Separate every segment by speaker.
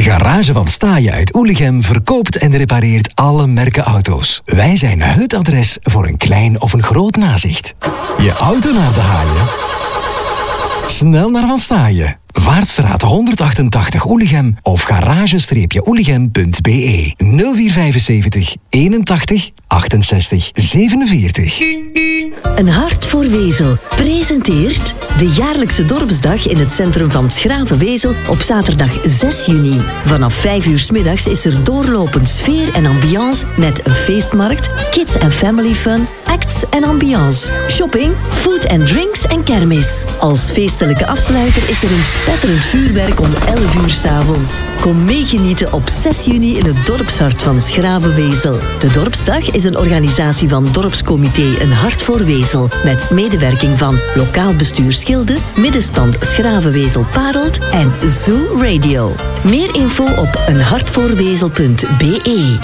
Speaker 1: Garage van Staaien uit Oelichem verkoopt en repareert alle merken auto's. Wij zijn het adres voor een klein of een groot nazicht. Je auto naar de haaien? Snel naar Van Staaien. Vaartstraat 188 Oelichem of garage-oelichem.be 0475 81 68 47.
Speaker 2: Een hart voor Wezel presenteert de jaarlijkse dorpsdag in het centrum van 's Graven Wezel op zaterdag 6 juni. Vanaf 5 uur 's middags is er doorlopend sfeer en ambiance met een feestmarkt, kids en family fun, acts en ambiance, shopping, food and drinks en kermis. Als feestelijke afsluiter is er een spetterend vuurwerk om 11 uur 's avonds. Kom meegenieten op 6 juni in het dorpshart van 's Graven Wezel. De dorpsdag is een organisatie van Dorpscomité Een Hart voor Wezel met medewerking van Lokaal Bestuur Schilde, Middenstand 's Graven Wezel Parelt en Zoo Radio. Meer info op eenhartvoorwezel.be.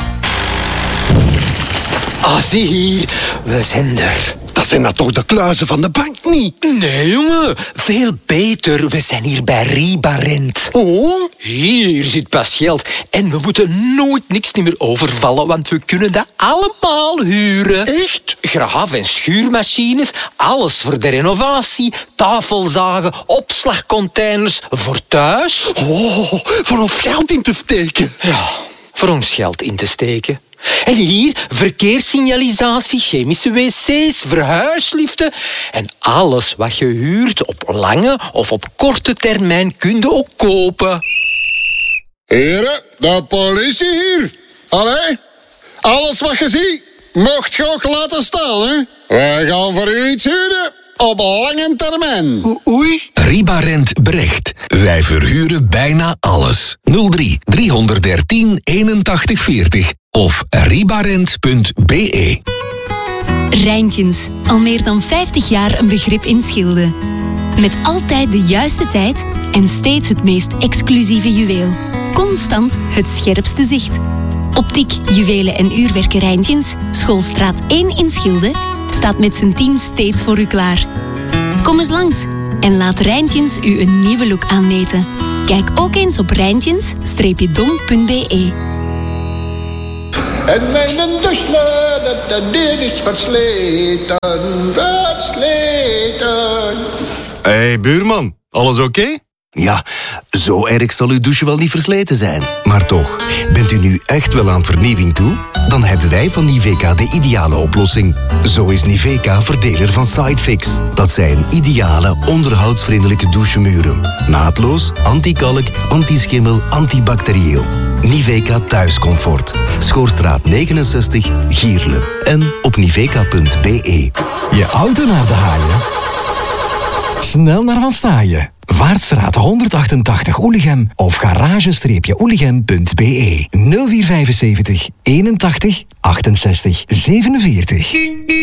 Speaker 3: Ah, zie hier, we zijn er.
Speaker 4: Dat zijn nou toch de kluizen van de bank niet?
Speaker 3: Nee, jongen, veel beter. We zijn hier bij Ribarent.
Speaker 4: Oh?
Speaker 3: Hier zit pas geld. En we moeten nooit niks meer overvallen, want we kunnen dat allemaal huren.
Speaker 4: Echt?
Speaker 3: Graaf- en schuurmachines, alles voor de renovatie, tafelzagen, opslagcontainers voor thuis.
Speaker 4: Oh, voor ons geld in te steken.
Speaker 3: Ja, voor ons geld in te steken. En hier verkeerssignalisatie, chemische wc's, verhuisliften. En alles wat je huurt op lange of op korte termijn kun je ook kopen.
Speaker 4: Heren, de politie hier. Allee, alles wat je ziet, mocht je ook laten staan, hè. Wij gaan voor u iets huren op lange termijn.
Speaker 3: Oei.
Speaker 5: Ribarent Brecht. Wij verhuren bijna alles. 03 313 81 40 of ribarent.be.
Speaker 6: Rijntjens, al meer dan 50 jaar een begrip in Schilde. Met altijd de juiste tijd en steeds het meest exclusieve juweel. Constant het scherpste zicht. Optiek, juwelen en uurwerken Rijntjens, Schoolstraat 1 in Schilde, staat met zijn team steeds voor u klaar. Kom eens langs en laat Rijntjens u een nieuwe look aanmeten. Kijk ook eens op rijntjens-dom.be.
Speaker 4: En mijn douche, die is versleten.
Speaker 7: Hey, buurman, alles oké?
Speaker 8: Ja, zo erg zal uw douche wel niet versleten zijn. Maar toch, bent u nu echt wel aan vernieuwing toe? Dan hebben wij van Niveka de ideale oplossing. Zo is Niveka verdeler van Sidefix. Dat zijn ideale, onderhoudsvriendelijke douchemuren. Naadloos, anti-kalk, anti-schimmel, antibacterieel. Niveka Thuiscomfort. Schoorstraat 69, Gierle. En op niveka.be.
Speaker 1: Je auto naar de haaien? Snel naar Van Staaien. Vaartstraat 188 Oelichem of garage-oelichem.be 0475 81 68 47.